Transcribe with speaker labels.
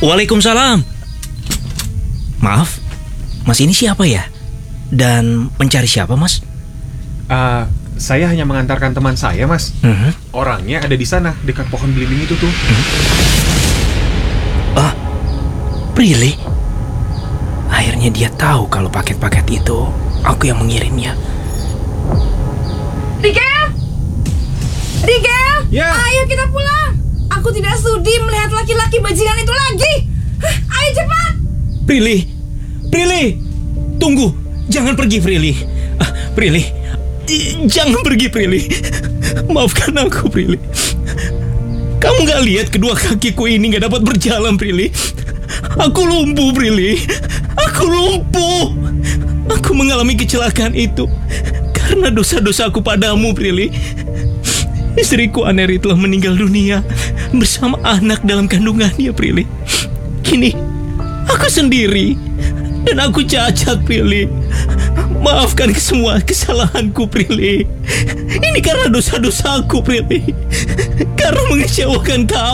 Speaker 1: Waalaikumsalam. Maaf, Mas ini siapa ya? Dan mencari siapa, Mas?
Speaker 2: Saya hanya mengantarkan teman saya, Mas. Orangnya ada di sana, dekat pohon belimbing itu tuh.
Speaker 1: Really? Akhirnya dia tahu kalau paket-paket itu aku yang mengirimnya.
Speaker 3: Rigel! Rigel!
Speaker 2: Ya.
Speaker 3: Ayo kita pulang. Aku tidak sudi melihat laki-laki bajingan itu lagi. Ayo cepat.
Speaker 1: Prilly! Prilly! Tunggu! Jangan pergi, Prilly. Prilly! Jangan pergi, Prilly. Maafkan aku, Prilly. Kamu gak lihat kedua kakiku ini gak dapat berjalan, Prilly? Aku lumpuh, Prilly. Aku lumpuh. Aku mengalami kecelakaan itu karena dosa-dosaku padamu, Prilly. Istriku Aneri telah meninggal dunia bersama anak dalam kandungannya, Prilly. Kini aku sendiri dan aku cacat, Prilly. Maafkan semua kesalahanku, Prilly. Ini karena dosa-dosaku, Prilly. Karena mengecewakan kamu.